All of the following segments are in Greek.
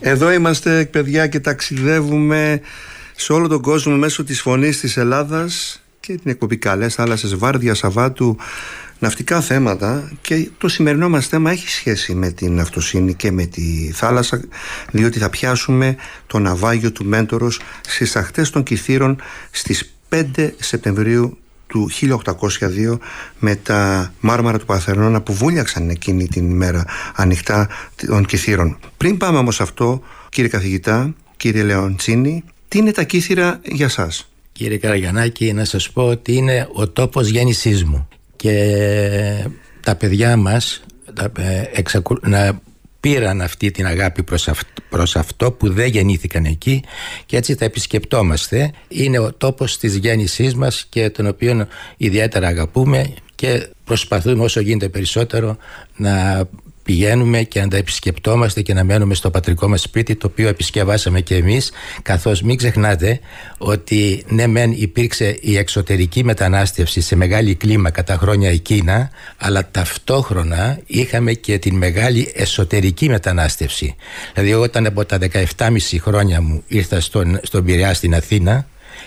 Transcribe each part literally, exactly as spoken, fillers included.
Εδώ είμαστε, παιδιά, και ταξιδεύουμε σε όλο τον κόσμο μέσω της φωνής της Ελλάδας και την εκπομπή Καλές Θάλασσες, Βάρδια Σαββάτου, ναυτικά θέματα. Και το σημερινό μας θέμα έχει σχέση με την αυτοσύνη και με τη θάλασσα, διότι θα πιάσουμε το ναυάγιο του Μέντορος στις ακτές των Κιθήρων στις πέντε Σεπτεμβρίου του χίλια οκτακόσια δύο, με τα μάρμαρα του Παρθενώνα που βούλιαξαν εκείνη την ημέρα ανοιχτά των Κιθήρων. Πριν πάμε όμως αυτό, κύριε καθηγητά, κύριε Λεοντσίνη, τι είναι τα Κύθυρα για σας? Κύριε Καραγιαννάκη, να σας πω ότι είναι ο τόπος γέννησής μου και τα παιδιά μας τα, εξακου... να πήραν αυτή την αγάπη προς, αυ... προς αυτό που δεν γεννήθηκαν εκεί, και έτσι τα επισκεπτόμαστε. Είναι ο τόπος της γέννησής μας και τον οποίο ιδιαίτερα αγαπούμε και προσπαθούμε όσο γίνεται περισσότερο να πηγαίνουμε και να τα επισκεπτόμαστε και να μένουμε στο πατρικό μας σπίτι, το οποίο επισκευάσαμε και εμείς, καθώς μην ξεχνάτε ότι ναι μεν υπήρξε η εξωτερική μετανάστευση σε μεγάλη κλίμακα τα χρόνια εκείνα, αλλά ταυτόχρονα είχαμε και την μεγάλη εσωτερική μετανάστευση. Δηλαδή όταν από τα δεκαεπτά και μισή χρόνια μου ήρθα στον, στον Πειραιά, στην Αθήνα,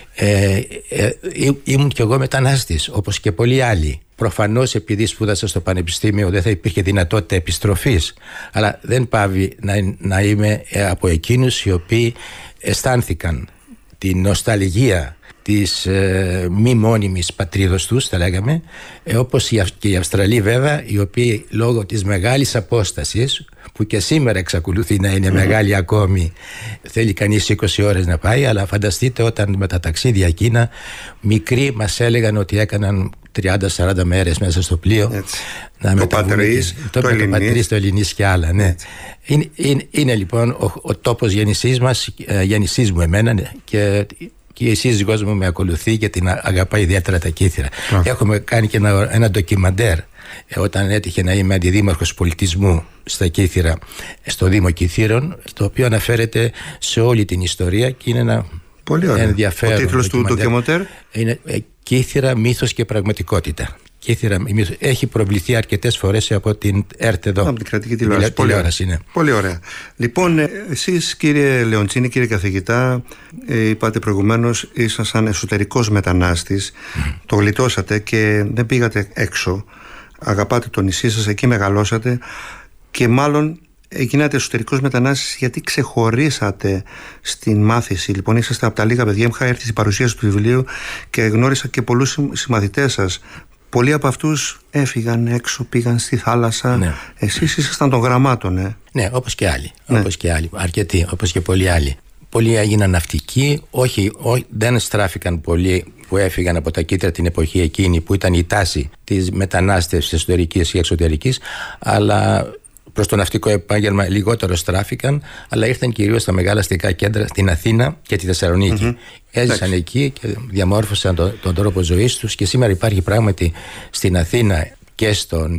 ε, ε, ήμουν κι εγώ μετανάστης όπως και πολλοί άλλοι. Προφανώς επειδή σπούδασα στο πανεπιστήμιο δεν θα υπήρχε δυνατότητα επιστροφής, αλλά δεν πάβει να, να είμαι από εκείνους οι οποίοι αισθάνθηκαν την νοσταλγία της ε, μη μόνιμης πατρίδος τους, θα λέγαμε, ε, όπως και οι Αυστραλοί βέβαια, οι οποίοι λόγω της μεγάλης απόστασης, που και σήμερα εξακολουθεί να είναι mm. μεγάλη ακόμη, θέλει κανείς είκοσι ώρες να πάει, αλλά φανταστείτε όταν με τα ταξίδια εκείνα μικροί μας έλεγαν ότι έκαναν τριάντα σαράντα μέρες μέσα στο πλοίο. Έτσι. Να το πατρίς, το, το Ελληνής, το Ελληνής και άλλα, ναι. Είναι, είναι, είναι λοιπόν ο, ο τόπος γέννησής μας, γέννησής μου εμένα, και και η σύζυγός μου με ακολουθεί και την αγαπάει ιδιαίτερα τα Κύθυρα. Ah. Έχουμε κάνει και ένα, ένα ντοκιμαντέρ όταν έτυχε να είμαι αντιδήμαρχος πολιτισμού στα Κύθυρα, στο Δήμο Κιθήρων, το οποίο αναφέρεται σε όλη την ιστορία και είναι ένα πολύ ωραία. Ενδιαφέρον. Ο τίτλος του ντοκιμαντέρ είναι Κύθυρα, μύθος και πραγματικότητα. Κύθυρα, έχει προβληθεί αρκετές φορές από την ΕΡΤ εδώ. Από την κρατική τηλεόραση. Πολύ, ναι. Πολύ ωραία. Λοιπόν, εσείς κύριε Λεοντσίνη, κύριε καθηγητά, ε, είπατε προηγουμένως ήσασταν εσωτερικός μετανάστης, mm. το γλιτώσατε και δεν πήγατε έξω. Αγαπάτε το νησί σας, εκεί μεγαλώσατε και μάλλον γίνατε εσωτερικός μετανάστης γιατί ξεχωρίσατε στην μάθηση. Λοιπόν, είσαστε από τα λίγα παιδιά. Είχα έρθει στην παρουσίαση του βιβλίου και γνώρισα και πολλούς συμμαθητές σας. Πολλοί από αυτούς έφυγαν έξω, πήγαν στη θάλασσα. Ναι. Εσείς ήσασταν των γραμμάτων, ε? Ναι, όπως και άλλοι. Ναι. Όπως και άλλοι. Αρκετοί, όπως και πολλοί άλλοι. Πολλοί έγιναν ναυτικοί. Όχι, όχι, δεν στράφηκαν πολλοί που έφυγαν από τα Κύθυρα την εποχή εκείνη που ήταν η τάση της μετανάστευσης εσωτερικής και εξωτερικής, αλλά προς το ναυτικό επάγγελμα λιγότερο στράφηκαν, αλλά ήρθαν κυρίως στα μεγάλα αστικά κέντρα, στην Αθήνα και τη Θεσσαλονίκη. Mm-hmm. Έζησαν εκεί και διαμόρφωσαν τον, τον τρόπο ζωής τους, και σήμερα υπάρχει πράγματι στην Αθήνα και στον